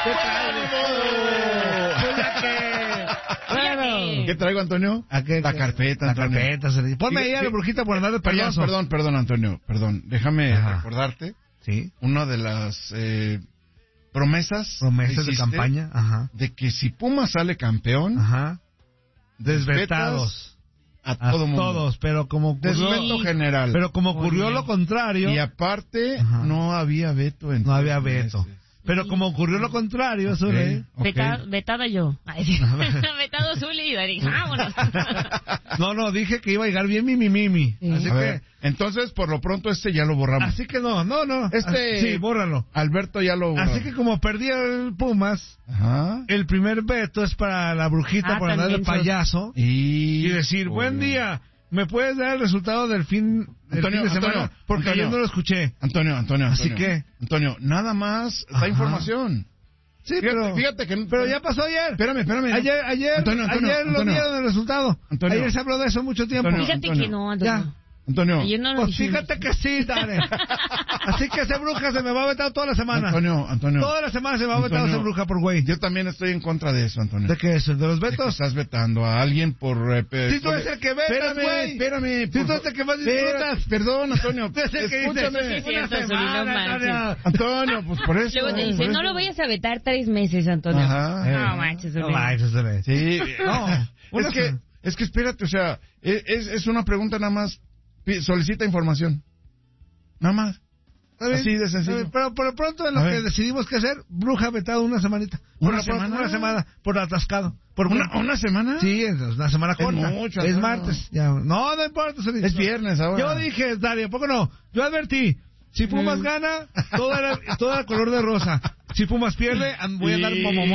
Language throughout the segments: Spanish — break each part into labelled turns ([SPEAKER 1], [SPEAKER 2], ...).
[SPEAKER 1] ¿Qué traigo?
[SPEAKER 2] ¿Qué traigo, Antonio? La carpeta, Antonio.
[SPEAKER 1] La carpeta. Ponme ahí a la brujita por andar de payaso.
[SPEAKER 2] Perdón, Antonio. Perdón. Déjame recordarte.
[SPEAKER 1] Sí.
[SPEAKER 2] Una de las promesas
[SPEAKER 1] de campaña. Ajá.
[SPEAKER 2] De que si Pumas sale campeón.
[SPEAKER 1] Ajá. Desvetados.
[SPEAKER 2] A todo mundo.
[SPEAKER 1] Todos, pero como ocurrió...
[SPEAKER 2] Desveto general.
[SPEAKER 1] Pero como ocurrió lo contrario...
[SPEAKER 2] Y aparte, no había veto.
[SPEAKER 1] No había veto. Pero como ocurrió lo contrario, Zuli...
[SPEAKER 3] Vetada yo. Vetado Zuli y Dari. Vámonos.
[SPEAKER 1] No, dije que iba a llegar bien Mimi. Sí. Así que...
[SPEAKER 2] Entonces, por lo pronto, ya lo borramos.
[SPEAKER 1] Así que no. Sí, bórralo.
[SPEAKER 2] Alberto ya lo borró.
[SPEAKER 1] Así que como perdí el Pumas, el primer veto es para la brujita por andar de payaso y decir, buen día, ¿me puedes dar el resultado del fin de semana? Porque ayer no lo escuché.
[SPEAKER 2] Antonio.
[SPEAKER 1] Así que...
[SPEAKER 2] Antonio, nada más da información.
[SPEAKER 1] Sí,
[SPEAKER 2] fíjate que...
[SPEAKER 1] Pero ya pasó ayer.
[SPEAKER 2] Espérame.
[SPEAKER 1] Ayer lo dieron el resultado.
[SPEAKER 2] Antonio.
[SPEAKER 1] Ayer se habló de eso mucho tiempo.
[SPEAKER 3] Fíjate que no, Antonio.
[SPEAKER 1] Ya.
[SPEAKER 2] Antonio.
[SPEAKER 1] Pues fíjate que sí, dale. Así que ese bruja se me va a vetar toda la semana.
[SPEAKER 2] Antonio.
[SPEAKER 1] Toda la semana se me va a vetar ese bruja por güey.
[SPEAKER 2] Yo también estoy en contra de eso, Antonio.
[SPEAKER 1] ¿De qué es? ¿De los vetos?
[SPEAKER 2] Estás vetando a alguien por...
[SPEAKER 1] Si tú eres el que vetas, güey.
[SPEAKER 2] Espérame.
[SPEAKER 1] Si tú eres el que más disfrutas.
[SPEAKER 2] Perdón, Antonio.
[SPEAKER 3] Escúchame.
[SPEAKER 2] Antonio, pues por eso.
[SPEAKER 3] Luego te dice, no lo vayas a vetar 3 meses, Antonio.
[SPEAKER 2] Ajá.
[SPEAKER 3] No manches,
[SPEAKER 2] Sí. No. Es que espérate, o sea, es una pregunta nada más. Solicita información. Nada más. Así de sencillo.
[SPEAKER 1] Pero por lo pronto en lo que decidimos que hacer, bruja vetado una semanita. ¿Una semana por atascado.
[SPEAKER 2] ¿Una semana?
[SPEAKER 1] Sí, es una semana corta. Es martes. Ya. No importa.
[SPEAKER 2] Es viernes ahora.
[SPEAKER 1] Yo dije, Dario, ¿por qué no? Yo advertí, si Pumas gana, todo era color de rosa. Si Pumas pierde, voy a andar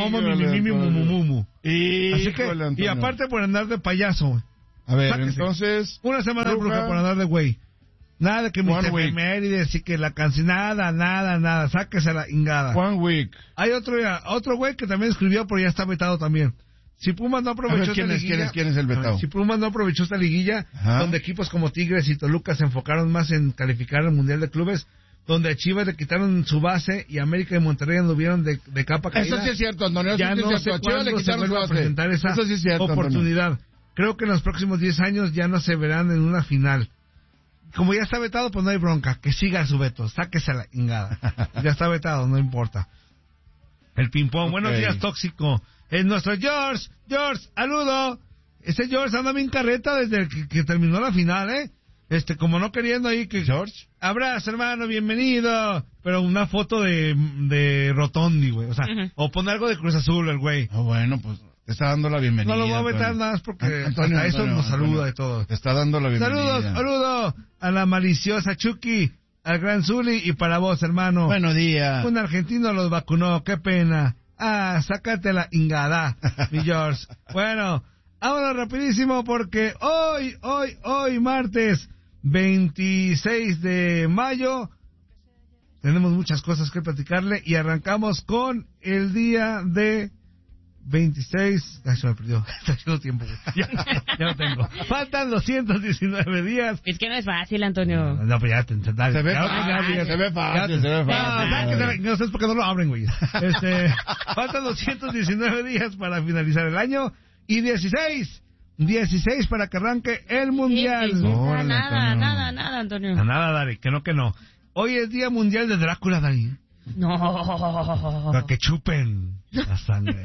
[SPEAKER 1] mumu. Así que, y aparte por andar de payaso.
[SPEAKER 2] A ver, entonces...
[SPEAKER 1] Una semana de bruja por andar de güey. Nada de que me efemérides y que la canción... Nada. Sáquese la ingada.
[SPEAKER 2] One week.
[SPEAKER 1] Hay otro güey que también escribió, pero ya está vetado también. Si Pumas no aprovechó esta liguilla...
[SPEAKER 2] ¿Quién es el vetado?
[SPEAKER 1] Si Pumas no aprovechó esta liguilla, donde equipos como Tigres y Toluca se enfocaron más en calificar al Mundial de Clubes, donde a Chivas le quitaron su base y América y Monterrey anduvieron de capa caída.
[SPEAKER 2] Eso sí es cierto, Antonio.
[SPEAKER 1] Ya no sé cuándo se vuelve a presentar esa oportunidad. Antonio. Creo que en los próximos 10 años ya no se verán en una final. Como ya está vetado, pues no hay bronca. Que siga su veto. Sáquese la ingada. Ya está vetado, no importa. El ping-pong. Buenos días, tóxico. Es nuestro George. Saludo. Ese George anda bien carreta desde que terminó la final, ¿eh? Como no queriendo ahí que...
[SPEAKER 2] George.
[SPEAKER 1] Abrazo, hermano, bienvenido. Pero una foto de Rotondi, güey. O sea, o poner algo de Cruz Azul, el güey.
[SPEAKER 2] Bueno, pues... Te está dando la bienvenida.
[SPEAKER 1] No lo voy a vetar nada más porque Antonio, eso nos saluda de todo.
[SPEAKER 2] Te está dando la bienvenida.
[SPEAKER 1] Saludos a la maliciosa Chucky, al gran Zuli y para vos, hermano.
[SPEAKER 2] Buenos días.
[SPEAKER 1] Un argentino los vacunó, qué pena. Sácate la ingada, mi George. Bueno, vámonos rapidísimo porque hoy, martes 26 de mayo, tenemos muchas cosas que platicarle y arrancamos con el día de 26... Ay, se me perdió. Está haciendo tiempo. Ya lo tengo. Faltan 219 días.
[SPEAKER 3] Es que no es fácil, Antonio.
[SPEAKER 1] No, pues ya te dale.
[SPEAKER 2] Se ve fácil.
[SPEAKER 1] No sé por qué no lo abren, güey. Faltan 219 días para finalizar el año y 16 para que arranque el Mundial.
[SPEAKER 3] Nada, Antonio.
[SPEAKER 1] Nada, Dari, que no. Hoy es Día Mundial de Drácula, Dari.
[SPEAKER 3] No.
[SPEAKER 1] Para que chupen la sangre.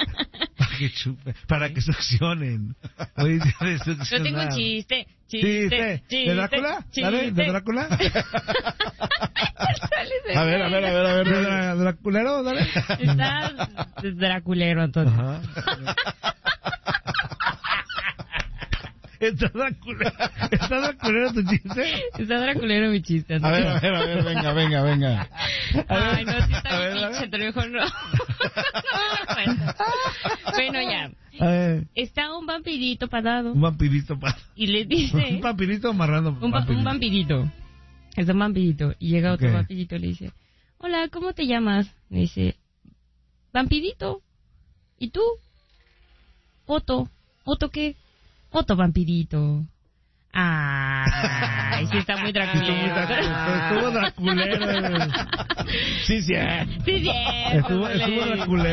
[SPEAKER 1] Para que succionen. Hoy día de succionar.
[SPEAKER 3] Yo tengo un chiste.
[SPEAKER 1] ¿De Drácula? ¿Dale? ¿De Drácula?
[SPEAKER 2] A ver.
[SPEAKER 1] ¿Draculero? Dale.
[SPEAKER 3] Está draculero, Antonio. Ajá.
[SPEAKER 1] ¿Está draculero tu chiste?
[SPEAKER 3] Está draculero mi chiste, Antonio.
[SPEAKER 2] A ver, venga.
[SPEAKER 3] Ay, no, sí está bien pinche, pero mejor no. Bueno, ya. Está un vampirito parado. Y le dice...
[SPEAKER 1] ¿Un vampirito amarrando?
[SPEAKER 3] Un vampirito. Es un vampirito. Y llega otro vampirito y le dice... Hola, ¿cómo te llamas? Le dice... Vampirito. ¿Y tú? Otto. ¿Otto qué? Otto vampirito. Ay, sí está muy draculero.
[SPEAKER 1] Estuvo draculero.
[SPEAKER 2] Sí, sí.
[SPEAKER 3] Sí, sí.
[SPEAKER 1] Estuvo draculero.